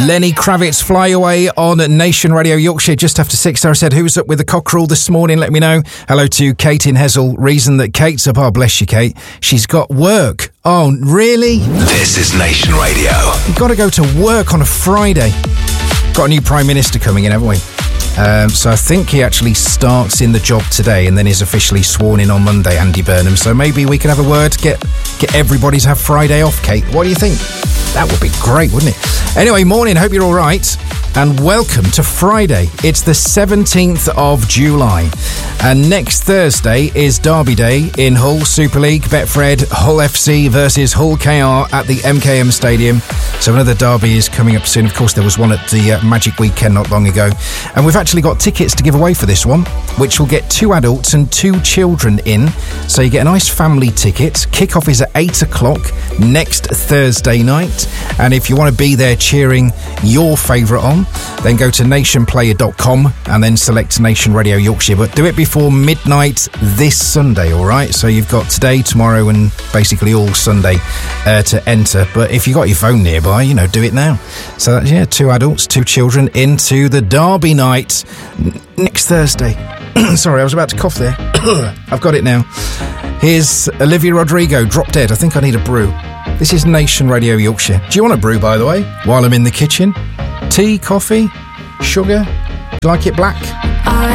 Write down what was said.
Lenny Kravitz, Fly Away on Nation Radio Yorkshire just after 6. I said, who's up with the cockerel this morning? Let me know. Hello to Kate in Hessel. Reason that Kate's up, oh bless you, Kate. She's got work. Oh, really? This is Nation Radio. You've got to go to work on a Friday. Got a new Prime Minister coming in, haven't we? So I think he actually starts in the job today and then is officially sworn in on Monday, Andy Burnham. So maybe we can have a word, get everybody to have Friday off, Kate. What do you think? That would be great, wouldn't it? Anyway, morning, hope you're all right. And welcome to Friday. It's the 17th of July. And next Thursday is Derby Day in Hull Super League. Betfred, Hull FC versus Hull KR at the MKM Stadium. So another derby is coming up soon. Of course, there was one at the Magic Weekend not long ago. And we've actually got tickets to give away for this one, which will get 2 adults and 2 children in. So you get a nice family ticket. Kick-off is at 8 o'clock next Thursday night. And if you want to be there cheering your favourite on, then go to nationplayer.com and then select Nation Radio Yorkshire. But do it before midnight this Sunday, all right? So you've got today, tomorrow and basically all Sunday to enter. But if you've got your phone nearby, you know, do it now. So, yeah, 2 adults, 2 children into the Derby night next Thursday. Sorry, I was about to cough there. I've got it now. Here's Olivia Rodrigo, Drop Dead. I think I need a brew. This is Nation Radio Yorkshire. Do you want a brew, by the way, while I'm in the kitchen? Tea, coffee, sugar? Do you like it black?